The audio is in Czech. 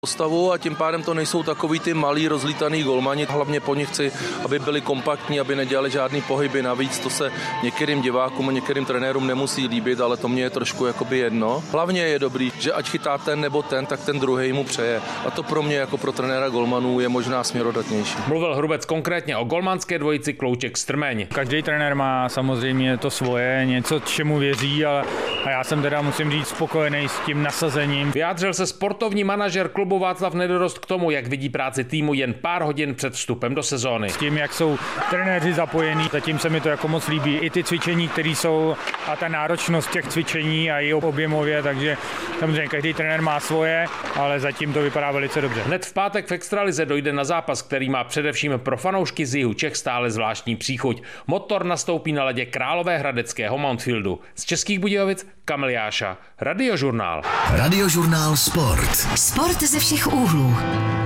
postavu a tím pádem to nejsou takový ty malí rozlítaný golmani. Hlavně po nich chci, aby byli kompaktní, aby nedělali žádný pohyby. Navíc to se některým divákům a některým trenérům nemusí líbit, ale to mě je trošku jakoby jedno. Hlavně je dobrý, že ať chytá ten nebo ten, tak ten druhý mu přeje. A to pro mě jako pro trenéra golmanů je možná směrodatnější. Mluvil Hrubec konkrétně o golmanské dvojici Klouček-Strmeň. Každý trenér má samozřejmě to svoje, něco, čemu věří, a já jsem teda, musím říct, spokojený s tím nasazením. Vyjádřil se sportovní manažer klubu Václav Nedorost k tomu, jak vidí práci týmu jen pár hodin před vstupem do sezóny. S tím, jak jsou trenéři zapojení, zatím se mi to jako moc líbí. I ty cvičení, které jsou, a ta náročnost těch cvičení a i objemově, takže samozřejmě každý trenér má svoje, ale zatím to vypadá velice dobře. Hned v pátek v extralize dojde na zápas, který má především pro fanoušky z jihu Čech stále zvláštní příchuť. Motor nastoupí na ledě Královéhradeckého Mountfieldu. Z Českých Budějovic Kamil Jáša, Radiožurnál. Radiožurnál Sport. Sport ze všech úhlů.